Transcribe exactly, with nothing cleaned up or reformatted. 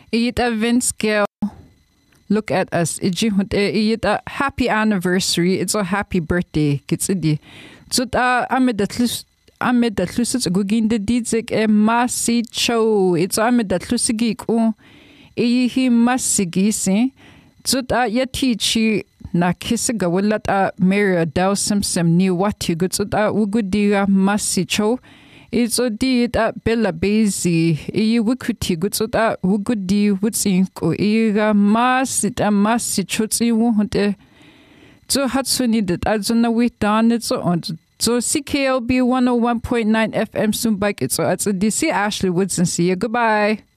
Iyita Vince Gill. Look at us. Iyita happy anniversary. It's a happy birthday. Kitsidi. Zuta amidatlus amidatlusit guginde didzek e masi cho. It's amidatlusigi ko. Ihi masigisi. Zuta yatichi na kisiga walata Maria Dow Simpson ni wati gutsuta ugudiga masi cho. It's a deed at Bella Bazy. E wikuti gutsuta ugudi wutsinko. Iga masit a masi chotsi wonte. So Hatsuni that Azuna with done it so on. So C K L B one oh one point nine F M soon bike it so at D C Ashley Woodson. See you. Goodbye.